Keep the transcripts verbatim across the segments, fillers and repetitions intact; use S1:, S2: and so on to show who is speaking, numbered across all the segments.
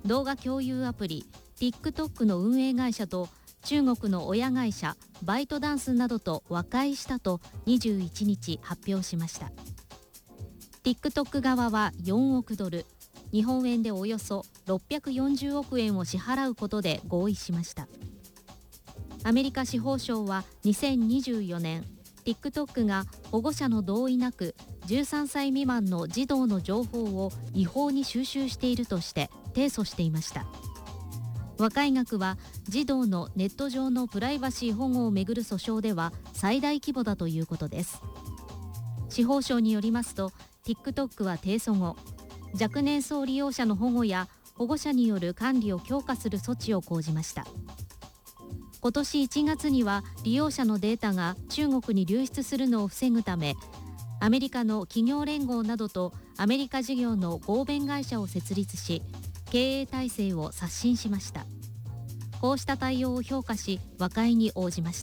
S1: 動画共有アプリ TikTok の運営会社と中国の親会社バイトダンスなどと和解したとにじゅういちにち発表しました。 TikTok 側はよんおくドル、日本円でおよそろっぴゃくよんじゅうおくえんを支払うことで合意しました。アメリカ司法省はにせんにじゅうよねん TikTok が保護者の同意なくじゅうさんさい未満の児童の情報を違法に収集しているとして提訴していました。和解額は児童のネット上のプライバシー保護をめぐる訴訟では最大規模だということです。司法省によりますと TikTok は提訴後、若年層利用者の保護や保護者による管理を強化する措置を講じました。今年いちがつには利用者のデータが中国に流出するのを防ぐため、アメリカの企業連合などとアメリカ事業の合弁会社を設立し、経営体制を刷新しました。こうした対応を評価し和解に応じました。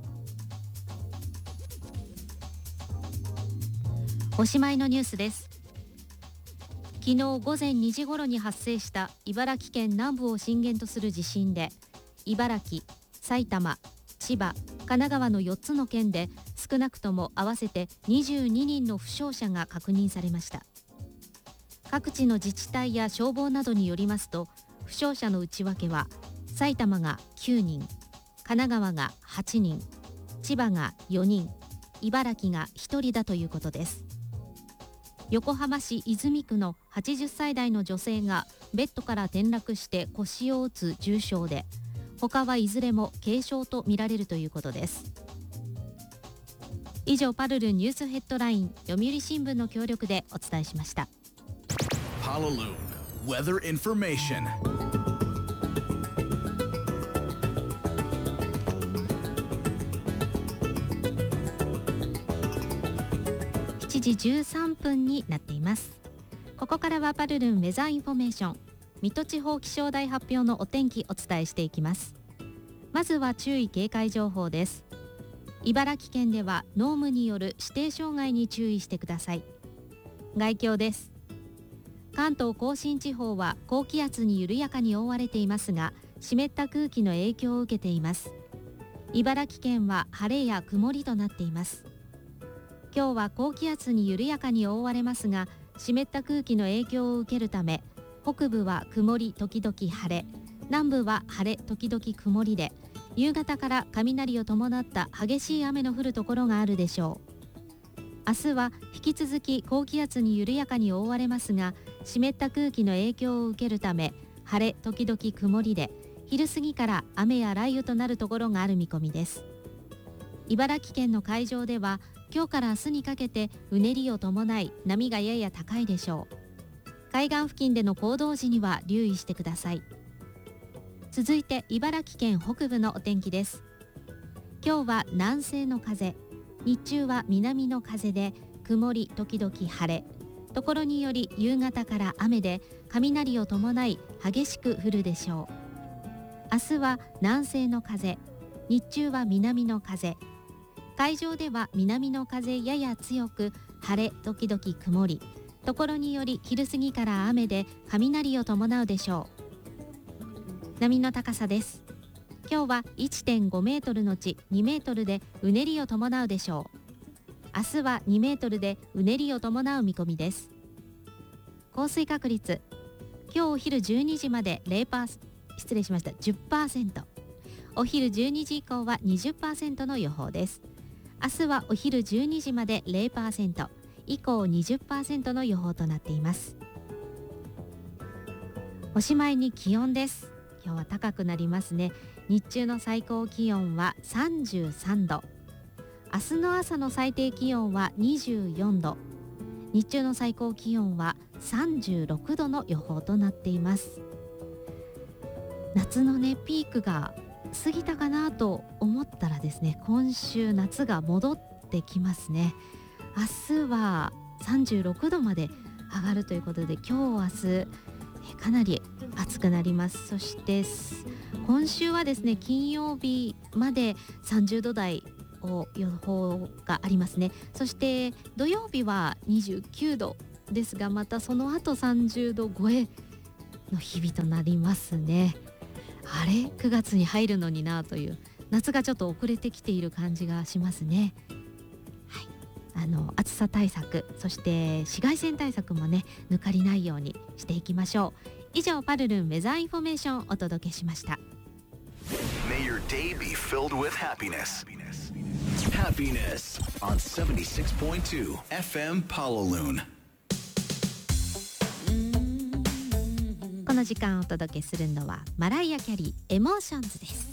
S1: おしまいのニュースです。昨日午前にじ頃に発生した茨城県南部を震源とする地震で、茨城、埼玉、千葉、神奈川のよっつの県で少なくとも合わせてにじゅうににんの負傷者が確認されました。各地の自治体や消防などによりますと、負傷者の内訳は埼玉がきゅうにん、神奈川がはちにん、千葉がよにん、茨城がひとりだということです。横浜市泉区のはちじゅっさい代の女性がベッドから転落して腰を打つ重傷で、他はいずれも軽傷とみられるということです。以上、パルルンニュースヘッドライン、読売新聞の協力でお伝えしました。
S2: パルルン Weather Information。
S1: しちじじゅうさんぷんになっています。ここからはパルルンウェザーインフォメーション、水戸地方気象台発表のお天気お伝えしていきます。まずは注意警戒情報です。茨城県では濃霧による指定障害に注意してください。概況です。関東甲信地方は高気圧に緩やかに覆われていますが、湿った空気の影響を受けています。茨城県は晴れや曇りとなっています。今日は高気圧に緩やかに覆われますが、湿った空気の影響を受けるため、北部は曇り時々晴れ、南部は晴れ時々曇りで、夕方から雷を伴った激しい雨の降るところがあるでしょう。明日は引き続き高気圧に緩やかに覆われますが、湿った空気の影響を受けるため晴れ時々曇りで、昼過ぎから雨や雷雨となるところがある見込みです。茨城県の海上では今日から明日にかけてうねりを伴い波がやや高いでしょう。海岸付近での行動時には留意してください。続いて茨城県北部のお天気です。今日は南西の風、日中は南の風で曇り時々晴れ、ところにより夕方から雨で雷を伴い激しく降るでしょう。明日は南西の風、日中は南の風、海上では南の風やや強く晴れ時々曇り、ところにより昼過ぎから雨で雷を伴うでしょう。波の高さです。今日は いってんごメートルのちにメートルでうねりを伴うでしょう。明日はにメートルでうねりを伴う見込みです。降水確率、今日お昼じゅうにじまで ゼロパーセント、失礼しました じゅっパーセント、お昼じゅうにじ以降は にじゅっパーセント の予報です。明日はお昼じゅうにじまで ゼロパーセント、以降 にじゅっパーセント の予報となっています。おしまいに気温です。今日は高くなりますね。日中の最高気温はさんじゅうさんど、明日の朝の最低気温はにじゅうよんど、日中の最高気温はさんじゅうろくどの予報となっています。夏のねピークが過ぎたかなと思ったらですね、今週夏が戻ってきますね。明日はさんじゅうろくどまで上がるということで、今日明日かなり暑くなります。そして今週はですね、金曜日までさんじゅうど台を予報がありますね。そして土曜日はにじゅうきゅうどですが、またその後さんじゅうど超えの日々となりますね。あれくがつに入るのになという、夏がちょっと遅れてきている感じがしますね。はい、あの暑さ対策、そして紫外線対策もね抜かりないようにしていきましょう。以上、パルルンウェザーインフォメーションをお届けしました。
S2: May your day be filled with happiness. Happiness on seventy-six point two F M Palaloon.
S1: この時間お届けするのはマライア・キャリーエモーションズです。